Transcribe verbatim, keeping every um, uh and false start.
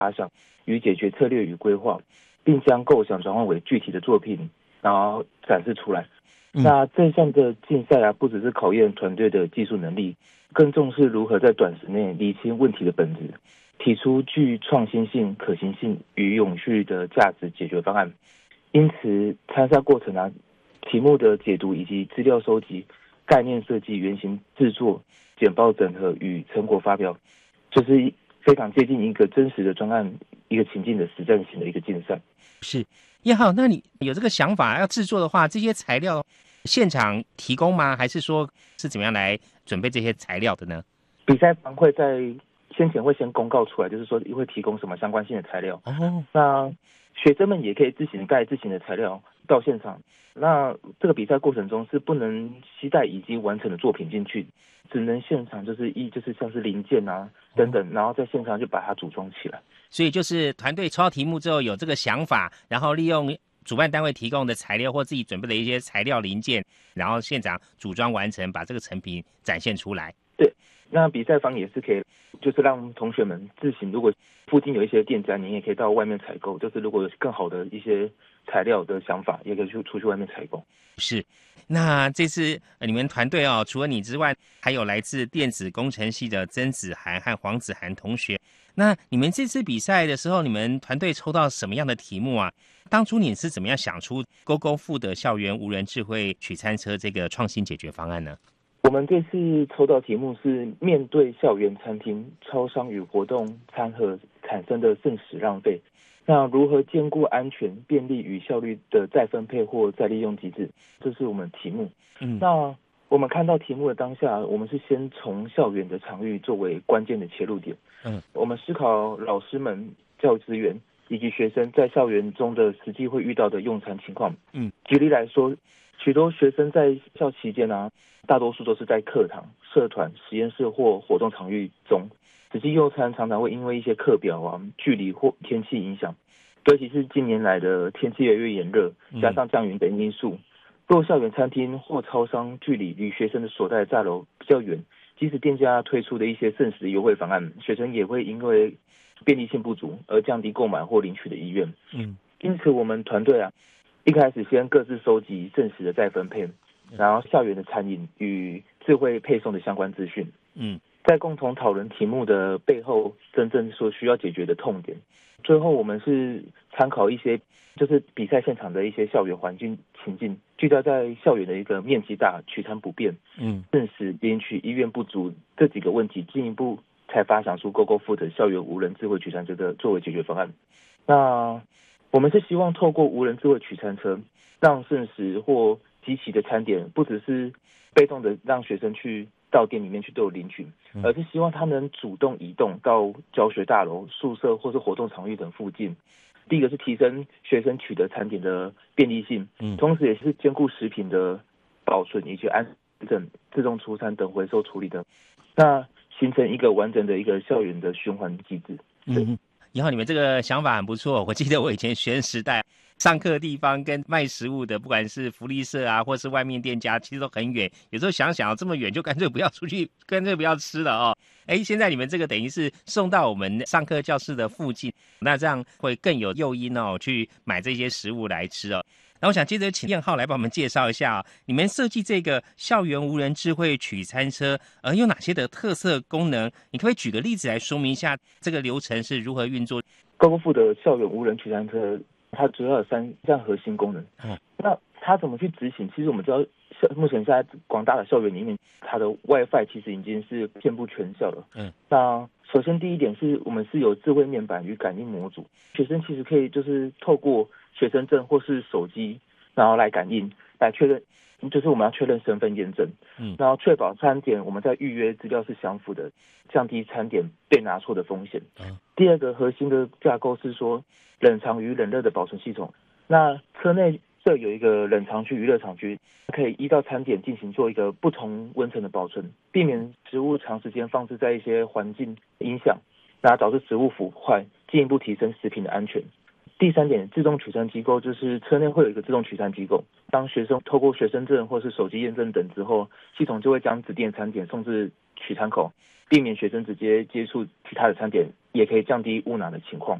发想与解决策略与规划，并将构想转换为具体的作品，然后展示出来。嗯、那这项的竞赛啊，不只是考验团队的技术能力，更重视如何在短时内理清问题的本质，提出具创新性、可行性与永续的价值解决方案。因此，参赛过程啊，题目的解读以及资料收集、概念设计、原型制作、简报整合与成果发表，就是非常接近一个真实的专案、一个情境的实战型的一个竞赛。 是，也好，那你有这个想法要制作的话，这些材料现场提供吗？还是说是怎么样来准备这些材料的呢？ 比赛方会在先前会先公告出来，就是说会提供什么相关性的材料。哦，那学生们也可以自行带自行的材料到现场。那这个比赛过程中是不能携带已经完成的作品进去，只能现场就是一就是像是零件啊等等，然后在现场就把它组装起来。 所以就是团队抽到题目之后有这个想法，然后利用主办单位提供的材料或自己准备的一些材料零件，然后现场组装完成，把这个成品展现出来。 对，那比赛方也是可以，就是让同学们自行，如果附近有一些店家，你也可以到外面采购。就是如果有更好的一些材料的想法，也可以去出去外面采购。 是，那这次、呃、你们团队哦，除了你之外，还有来自电子工程系的曾子涵和黄子涵同学。那你们这次比赛的时候，你们团队抽到什么样的题目啊？当初你是怎么样想出 GoGoFood 的校园无人智慧取餐车这个创新解决方案呢？ 我们这次抽到题目是面对校园餐厅、超商与活动餐盒产生的剩食浪费，那如何兼顾安全、便利与效率的再分配或再利用机制？这是我们题目。嗯，那我们看到题目的当下，我们是先从校园的场域作为关键的切入点。嗯，我们思考老师们、教职员以及学生在校园中的实际会遇到的用餐情况。嗯，举例来说，许多学生在校期间啊，大多数都是在课堂、社团、实验室或活动场域中。实际用餐常常会因为一些课表啊、距离或天气影响，尤其是近年来的天气越来越炎热，加上降雨等因素，若校园餐厅或超商距离与学生的所在大楼比较远，即使店家推出的一些剩食优惠方案，学生也会因为便利性不足而降低购买或领取的意愿。嗯，因此我们团队啊，一开始先各自收集剩食的再分配，然后校园的餐饮与智慧配送的相关资讯。嗯，在共同讨论题目的背后真正所需要解决的痛点。最后我们是参考一些就是比赛现场的一些校园环境情境，聚焦在校园的一个面积大、取餐不便、嗯，剩食领取意愿不足这几个问题，进一步才发想出 GoGoFood 的校园无人智慧取餐这个作为解决方案。那我们是希望透过无人智慧取餐车，让剩食或机器的餐点不只是被动的让学生去到店里面去都有领取，而是希望他们能主动移动到教学大楼、宿舍或是活动场域等附近。第一个是提升学生取得餐点的便利性，同时也是兼顾食品的保存以及安整、自动出餐等回收处理的，那形成一个完整的一个校园的循环机制。 嗯，以后你们这个想法很不错。我记得我以前学生时代上课的地方跟卖食物的，不管是福利社啊，或是外面店家，其实都很远。有时候想想这么远，就干脆不要出去，干脆不要吃了哦。哎，现在你们这个等于是送到我们上课教室的附近，那这样会更有诱因哦，去买这些食物来吃哦。那我想接着请燕浩来帮我们介绍一下、哦、你们设计这个校园无人智慧取餐车，呃，有哪些的特色功能？你可不可以举个例子来说明一下这个流程是如何运作？ GoGoFood 的校园无人取餐车，它主要有三项核心功能。嗯，那它怎么去执行？其实我们知道，目前在广大的校园里面，它的 WiFi 其实已经是遍布全校了。嗯，那首先第一点是我们是有智慧面板与感应模组，学生其实可以就是透过学生证或是手机，然后来感应，来确认，就是我们要确认身份验证。嗯，然后确保餐点我们在预约资料是相符的，降低餐点被拿错的风险。嗯，第二个核心的架构是说冷藏与冷热的保存系统。那车内设有一个冷藏区与热藏区，可以依照餐点进行做一个不同温层的保存，避免食物长时间放置在一些环境影响，然后导致食物腐坏，进一步提升食品的安全。第三点，自动取餐机构就是车内会有一个自动取餐机构，当学生透过学生证或是手机验证等之后，系统就会将指定餐点送至取餐口，避免学生直接接触其他的餐点，也可以降低误拿的情况。